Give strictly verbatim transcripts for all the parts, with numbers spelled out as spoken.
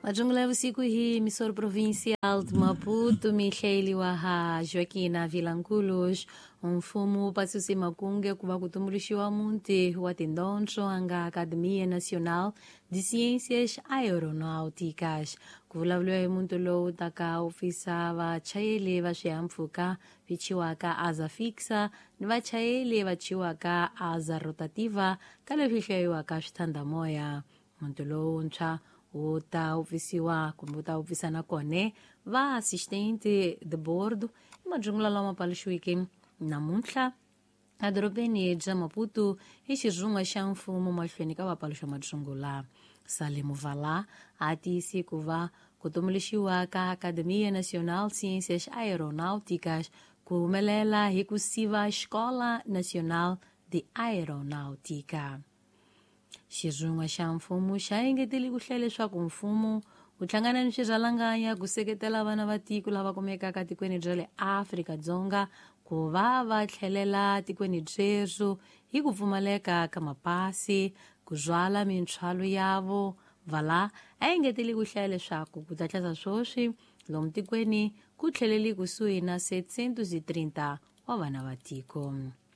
Majungula ya usiku hii Misoro Provincial de Maputo mihleliwa ha Joaquina Vilanculos mfumu pasusi makunge kuva kutumulishiwa munti wa tendoncho anga Academia Nacional de Ciências Aeronáuticas kuvulavuliwa muntu lowu taka ofisa vachayeli va swihahampfhuka vichiwaka asa fixa ni vachayeli vachiwaka asa rotativa ka leswi hlayiwaka swithandamoya muntu lowuntshwa u ta ofisiwa kumbe u ta ofisana kone va assistente de bordo i majungula lama paluxiweke namuntlha adorobeni bya Maputo hi xirhunga xa mfumo mahlweni ka vapaluxa majungula Sale Muvala a tiyisi ku va ku tumbuluxiwa ka Academia Nacional Ciências Aeronáuticas ku humelela hi ku siva Escola Nacional de Aeronáutica. Xirhunga xa mfumo xa engetele ku hlela leswaku mfumo wu hlangana ni swirhalanganya ku seketela vana va tiko lava kumekaka tikweni bya le Afrika-Dzonga ku va va tlhelela tikweni byeswo hi ku pfumaleka ka mapasi ku rhwala mintswalo yavo vala a engetele ku hlaya leswaku ku ta tlhasa swoswi lomu tikweni ku tlheleli kusuhi na sept hundred thirty wa vana va tiko.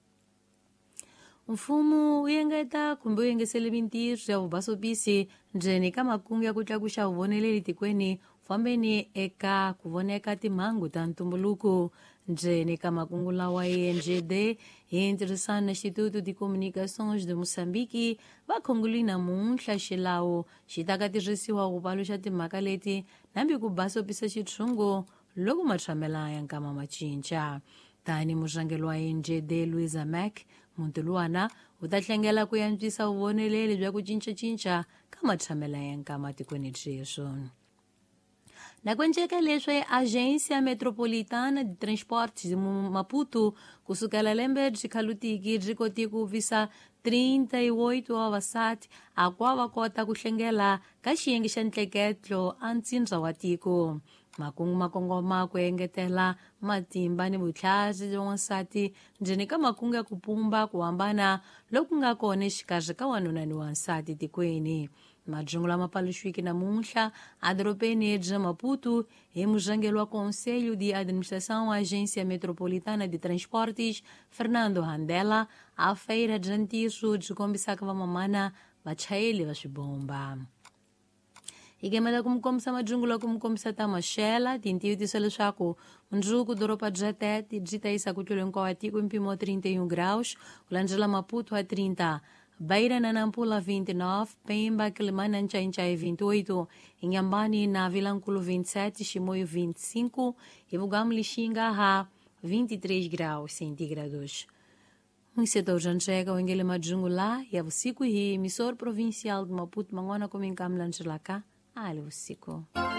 Mfumo wu engeta kumbe wu engesele mintirho ya vubasopisi ndzeni ka makungu ya ku tlakuxa vuvoneleli tikweni fambeni eka ku voneka timhangu ta ntumbuluko ndzeni ka makungu lawa E N G D hi ntirhisano na Instituto de Comunicações de Moçambique va khongole namuntlha xilawu xi ta ka tirhisiwa ku paluxa timhaka leti nambi ku basopisa xitshungu loko matshamela ya nkama macinca tani murhangeri wa E N G D Louisa Mack muntu luwana u ta hlengela ku yantswisa vuvoneleli bya ku cincacinca ka matshamela ya nkama tikweni byeswo na ku enceka leswi Agência Metropolitana de Transportes de Maputo kusukela lembe byi khalutiki byi koti ku visa thirty-eight wa vasati a kwa va kota ku hlengela ka xiyenge xa ntleketlo a ntsindza wa tiko makungu makongoma ku engetela matimba ni vutlhari bya wansati ndzeni ka makungu ya ku pumba ku hambana loku nga kona exikarhi ka wanuna ni wansati tikweni majungula ma paluxiweke namuntlha adorobeni bya Maputo hi murhangeri wa Conselho de Administração wa Agência Metropolitana de Transportes Fernando Handela a feira bya ntirho byi kombisaka vamamana vachayeli va swibomba ikemela ku mi kombisa majungula ku mi kombisa ta maxela tintivitiso leswaku mundzuku doropa bya Tete byi ta yisa ku tluleni kwa tiko mpimo thirty-one graus ku landzela Maputo a thirty Beira na Nampula twenty-nine Pemba Quilimane na Nchai twenty-eight Inhambane na Vilanculo twenty-seven Chimoio twenty-five e Vugamu Lixinga ha twenty-three graus centígrados. Mwiseta ujancheka wengele majungula ya usiku hii Misoro Provincial de Maputo mangwana kuminkamla nchilaka ali usiku.